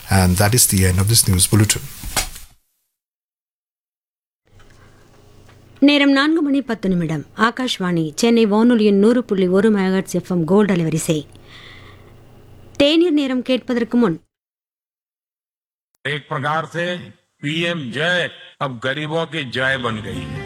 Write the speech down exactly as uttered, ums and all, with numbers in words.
And that is the end of this news bulletin. நேரம் நான்கு மணி பத்து நிமிடம். ஆகாஷ்வாணி சென்னை வானொலியின் நூறு புள்ளி ஒரு மெகாஹெர்ட்ஸ் எஃப்எம் கோல்ட் அலைவரிசை. தேநீர் நேரம் கேட்பதற்கு முன் एक प्रकार से पीएम जय अब गरीबों की जय बन गई है.